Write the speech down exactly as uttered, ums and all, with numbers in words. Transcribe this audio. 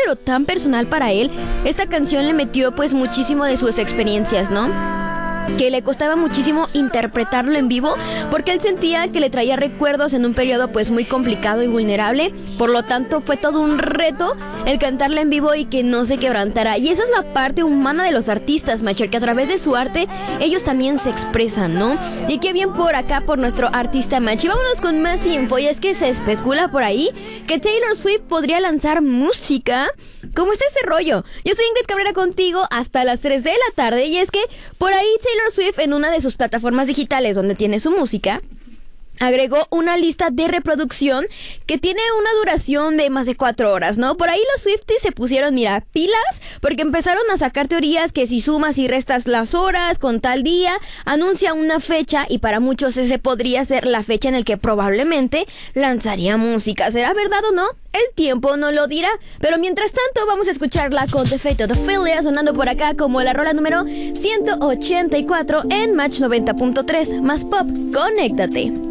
pero tan personal para él, esta canción le metió pues muchísimo de sus experiencias, ¿no? Que le costaba muchísimo interpretarlo en vivo porque él sentía que le traía recuerdos en un periodo pues muy complicado y vulnerable. Por lo tanto fue todo un reto el cantarla en vivo y que no se quebrantara. Y esa es la parte humana de los artistas, Macher, que a través de su arte ellos también se expresan, ¿no? Y qué bien por acá por nuestro artista Machi. Vámonos con más info. Y es que se especula por ahí que Taylor Swift podría lanzar música. ¿Cómo está ese rollo? Yo soy Ingrid Cabrera contigo hasta las tres de la tarde. Y es que por ahí Taylor Swift, en una de sus plataformas digitales donde tiene su música, agregó una lista de reproducción que tiene una duración de más de cuatro horas, ¿no? Por ahí los Swifties se pusieron, mira, pilas, porque empezaron a sacar teorías que si sumas y restas las horas con tal día, anuncia una fecha y para muchos ese podría ser la fecha en la que probablemente lanzaría música. ¿Será verdad o no? El tiempo no lo dirá. Pero mientras tanto vamos a escucharla con The Fate of Ophelia sonando por acá como la rola número ciento ochenta y cuatro en Match noventa punto tres. Más pop, conéctate.